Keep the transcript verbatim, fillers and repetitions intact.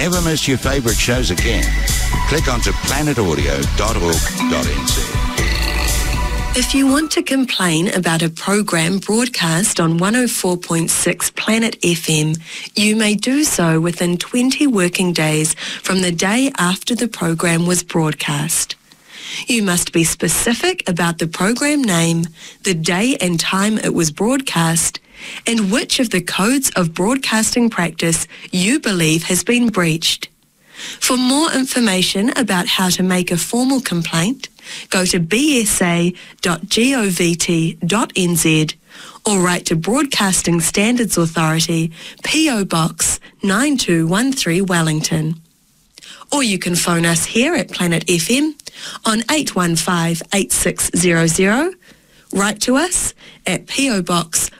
Never miss your favourite shows again. Click onto planet audio dot org dot n z. If you want to complain about a program broadcast on one oh four point six Planet F M, you may do so within twenty working days from the day after the program was broadcast. You must be specific about the program name, the day and time it was broadcast, and which of the codes of broadcasting practice you believe has been breached. For more information about how to make a formal complaint, go to b s a dot govt dot n z or write to Broadcasting Standards Authority, P O Box nine two one three Wellington. Or you can phone us here at Planet F M on eight one five, eight six zero zero, write to us at P O Box